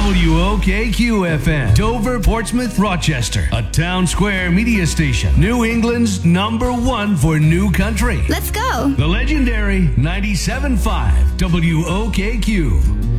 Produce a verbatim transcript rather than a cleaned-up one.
W O K Q F M, Dover, Portsmouth, Rochester, a Town Square media station. New England's number one for new country. Let's go. The legendary ninety-seven point five W O K Q.